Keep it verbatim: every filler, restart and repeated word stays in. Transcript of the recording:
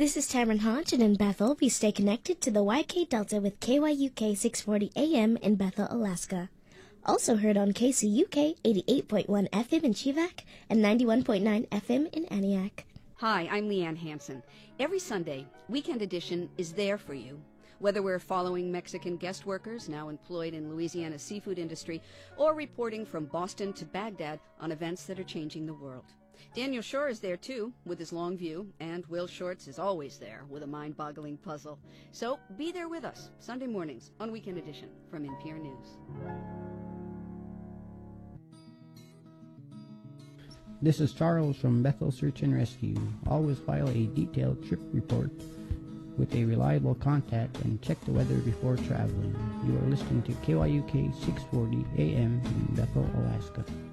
This is Tamron Hodge, and in Bethel, we stay connected to the Y K Delta with K Y U K six forty A M in Bethel, Alaska. Also heard on K C U K eighty-eight point one F M in Chivak and ninety-one point nine F M in Aniak. Hi, I'm Leanne Hansen. Every Sunday, Weekend Edition is there for you. Whether we're following Mexican guest workers now employed in Louisiana's seafood industry or reporting from Boston to Baghdad on events that are changing the world. Daniel Shore is there too, with his long view, and Will Shortz is always there with a mind-boggling puzzle. So be there with us Sunday mornings on Weekend Edition from N P R News. This is Charles from Bethel Search and Rescue. Always file a detailed trip report with a reliable contact and check the weather before traveling. You are listening to K Y U K six forty A M in Bethel, Alaska.